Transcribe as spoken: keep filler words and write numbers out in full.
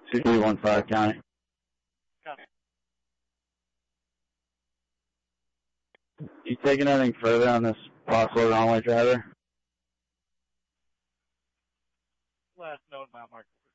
two three one five County. Copy. You taking anything further on this possible wrong way driver? Last note, Mount Mark.